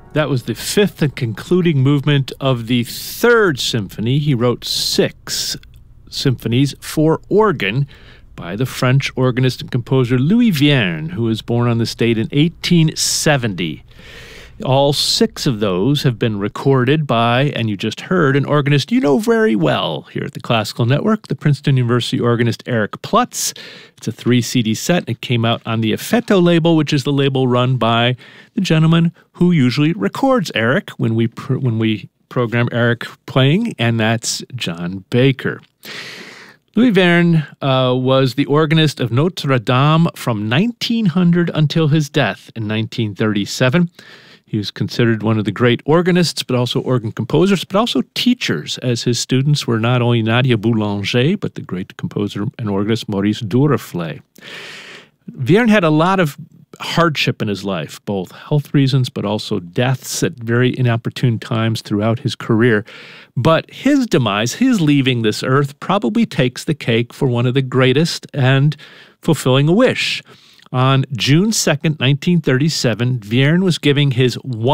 That was the fifth and concluding movement of the Third Symphony. He wrote 6 symphonies for organ by the French organist and composer Louis Vierne, who was born on this date in 1870. All 6 of those have been recorded by, and you just heard, an organist you know very well here at the Classical Network, the Princeton University organist Eric Plutz. It's a 3-CD set. It came out on the Effetto label, which is the label run by the gentleman who usually records Eric when we program Eric playing, and that's John Baker. Louis Vierne was the organist of Notre Dame from 1900 until his death in 1937. He was considered one of the great organists, but also organ composers, but also teachers, as his students were not only Nadia Boulanger, but the great composer and organist Maurice Duruflé. Vierne had a lot of hardship in his life, both health reasons, but also deaths at very inopportune times throughout his career. But his demise, his leaving this earth, probably takes the cake for one of the greatest and fulfilling a wish. On June 2nd, 1937, Vierne was giving his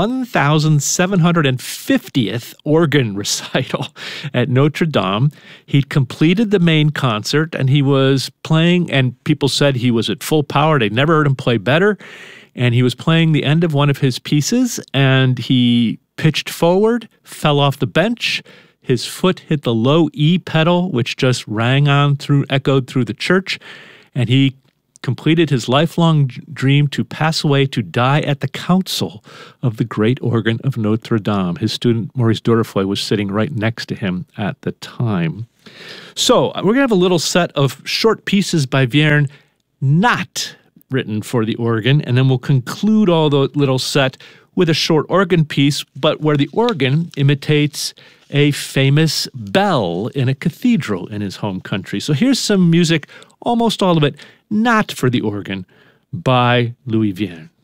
1,750th organ recital at Notre Dame. He'd completed the main concert, and he was playing, and people said he was at full power. They'd never heard him play better. And he was playing the end of one of his pieces, and he pitched forward, fell off the bench. His foot hit the low E pedal, which just echoed through the church, and he completed his lifelong dream to pass away, to die at the council of the great organ of Notre Dame. His student, Maurice Duruflé, was sitting right next to him at the time. So we're going to have a little set of short pieces by Vierne, not written for the organ, and then we'll conclude all the little set with a short organ piece, but where the organ imitates a famous bell in a cathedral in his home country. So here's some music, almost all of it not for the organ, by Louis Vierne.